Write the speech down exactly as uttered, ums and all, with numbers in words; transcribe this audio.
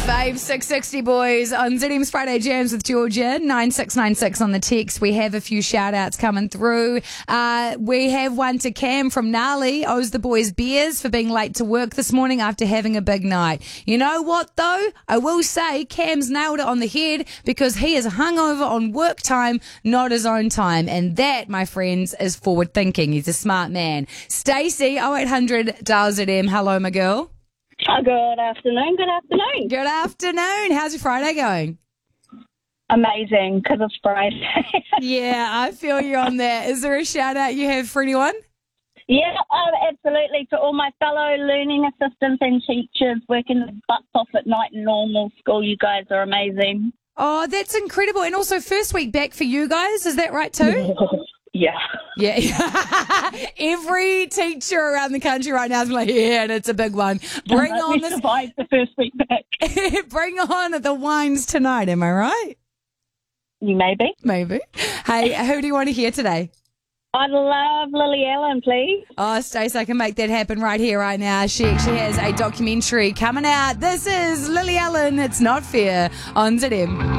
Fave six sixty boys on Z M's Friday Jams with Georgia, nine six nine six on the text. We have a few shout outs coming through. Uh, we have one to Cam from Gnarly, owes the boys beers for being late to work this morning after having a big night. You know what though? I will say Cam's nailed it on the head because he is hungover on work time, not his own time. And that, my friends, is forward thinking. He's a smart man. Stacey, oh eight hundred dial Z M. Hello, my girl. Oh, good afternoon, good afternoon. Good afternoon. How's your Friday going? Amazing, because it's Friday. Yeah, I feel you on that. Is there a shout out you have for anyone? Yeah, um, absolutely. To all my fellow learning assistants and teachers working their butts off at night in normal school, you guys are amazing. Oh, that's incredible. And also first week back for you guys, is that right too? Yeah. Yeah. Every teacher around the country right now is like, yeah, and it's a big one. Bring Let on me this. survive the first week back. Bring on the wines tonight, am I right? You may be. Maybe. Hey, who do you want to hear today? I'd love Lily Allen, please. Oh, Stacey, I can make that happen right here, right now. She actually has a documentary coming out. This is Lily Allen, It's Not Fair on Z M.